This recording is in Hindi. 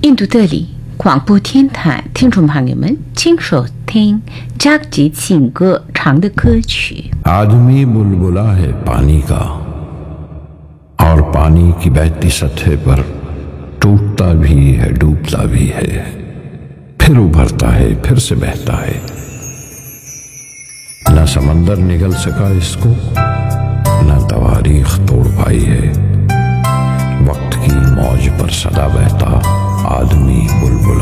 印度德里广播天台听众朋友们，请收听扎吉情歌唱的歌曲。 आदमी बुलबुला है पानी का और पानी की बहती सतह पर टूटता भी है, डूबता भी है, फिर उभरता है, फिर से बहता है। न समंदर निगल सका इसको, न तवारीख तोड़ पाई है। वक्त की मौज पर सदा बहता आदमी बुलबुला।